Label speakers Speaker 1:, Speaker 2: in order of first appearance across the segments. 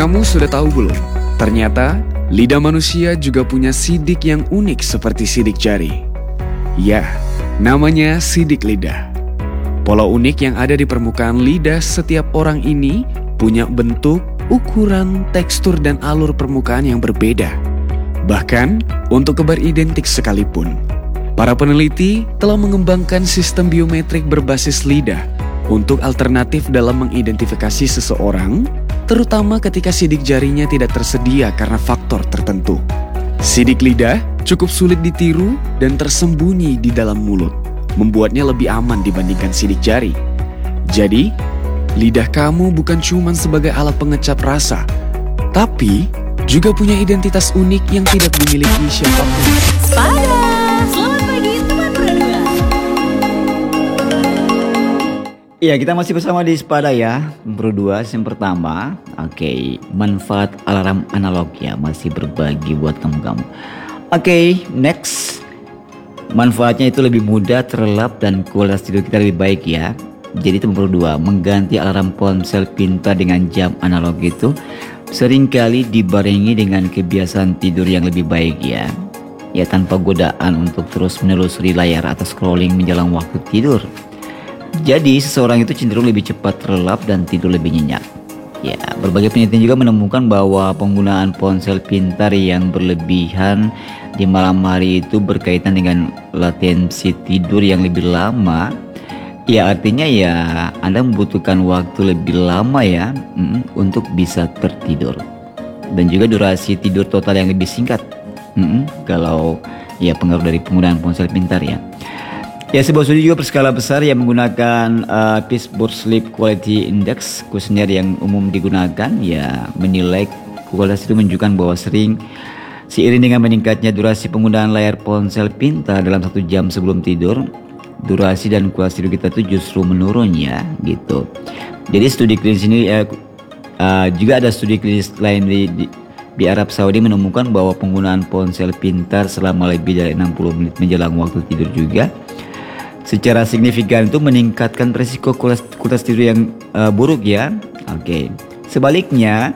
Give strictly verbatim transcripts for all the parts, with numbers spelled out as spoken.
Speaker 1: Kamu sudah tahu belum? Ternyata lidah manusia juga punya sidik yang unik seperti sidik jari. Ya, namanya sidik lidah. Pola unik yang ada di permukaan lidah setiap orang ini punya bentuk, ukuran, tekstur, dan alur permukaan yang berbeda. Bahkan untuk kembar identik sekalipun. Para peneliti telah mengembangkan sistem biometrik berbasis lidah untuk alternatif dalam mengidentifikasi seseorang, terutama ketika sidik jarinya tidak tersedia karena faktor tertentu. Sidik lidah cukup sulit ditiru dan tersembunyi di dalam mulut, membuatnya lebih aman dibandingkan sidik jari. Jadi, lidah kamu bukan cuma sebagai alat pengecap rasa, tapi juga punya identitas unik yang tidak dimiliki siapapun.
Speaker 2: Spada, selamat pagi teman berdua.
Speaker 3: Iya, kita masih bersama di Spada ya, berdua. Yang pertama, oke, okay, manfaat alarm analog ya, masih berbagi buat kamu-kamu. Oke, okay, next. Manfaatnya itu lebih mudah, terlelap, dan kualitas tidur kita lebih baik ya. Jadi itu nomor dua, mengganti alarm ponsel pintar dengan jam analog itu seringkali dibarengi dengan kebiasaan tidur yang lebih baik ya. Ya, tanpa godaan untuk terus menelusuri layar atau scrolling menjelang waktu tidur. Jadi seseorang itu cenderung lebih cepat terlelap dan tidur lebih nyenyak. Ya, berbagai penelitian juga menemukan bahwa penggunaan ponsel pintar yang berlebihan di malam hari itu berkaitan dengan latensi tidur yang lebih lama. Ya, artinya ya Anda membutuhkan waktu lebih lama ya mm, untuk bisa tertidur. Dan juga durasi tidur total yang lebih singkat mm, kalau ya pengaruh dari penggunaan ponsel pintar ya. Ya, sebuah studi juga berskala besar yang menggunakan uh, Pittsburgh Sleep Quality Index, kuesioner yang umum digunakan, ya menilai kualitas itu menunjukkan bahwa sering seiring dengan meningkatnya durasi penggunaan layar ponsel pintar dalam satu jam sebelum tidur, durasi dan kualitas tidur kita itu justru menurun ya, gitu. Jadi studi klinis ini uh, uh, juga ada studi klinis lain di, di di Arab Saudi menemukan bahwa penggunaan ponsel pintar selama lebih dari enam puluh menit menjelang waktu tidur juga secara signifikan itu meningkatkan risiko kualitas, kualitas tidur yang uh, buruk ya. Oke. Okay. Sebaliknya,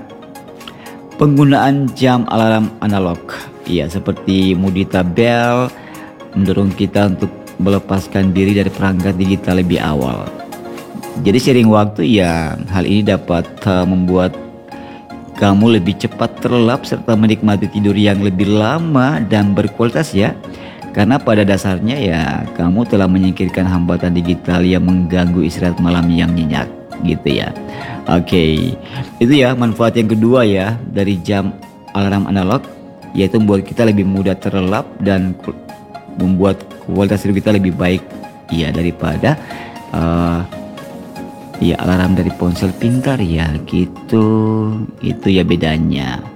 Speaker 3: penggunaan jam alarm analog, ya seperti Mudita Bell, mendorong kita untuk melepaskan diri dari perangkat digital lebih awal. Jadi seiring waktu ya hal ini dapat uh, membuat kamu lebih cepat terlelap serta menikmati tidur yang lebih lama dan berkualitas ya. Karena pada dasarnya ya kamu telah menyingkirkan hambatan digital yang mengganggu istirahat malam yang nyenyak gitu ya. Oke, okay. Itu ya manfaat yang kedua ya dari jam alarm analog, yaitu membuat kita lebih mudah terlelap dan membuat kualitas tidur kita lebih baik ya daripada uh, ya alarm dari ponsel pintar ya gitu. Itu ya bedanya.